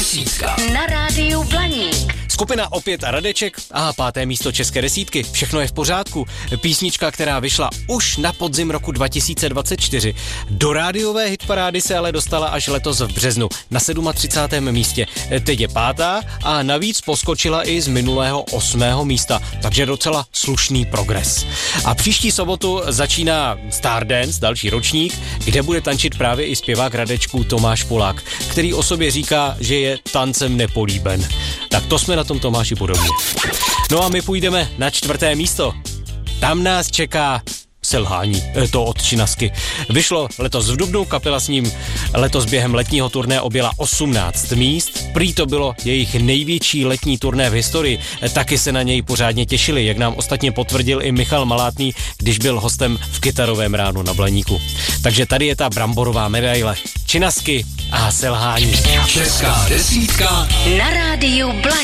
desítka na rádiu Blaník. Skupina Opět a Radeček a 5. místo české desítky. Všechno je v pořádku. Písnička, která vyšla už na podzim roku 2024. Do rádiové hitparády se ale dostala až letos v březnu na 37. místě. Teď je 5. a navíc poskočila i z minulého 8. místa, takže docela slušný progres. A příští sobotu začíná Stardance, další ročník, kde bude tančit právě i zpěvák Radečků Tomáš Polák, který o sobě říká, že je tancem nepolíben. Tak to jsme na tom Tomáši podobně. No a my půjdeme na 4. místo. Tam nás čeká Selhání, to od Činasky. Vyšlo letos v dubnu, kapela s ním letos během letního turné objela 18 míst. Prý to bylo jejich největší letní turné v historii. Taky se na něj pořádně těšili, jak nám ostatně potvrdil i Michal Malátný, když byl hostem v Kytarovém ránu na Blaníku. Takže tady je ta bramborová medaile. Činasky a Selhání. Česká desítka Na rádiu Blaník.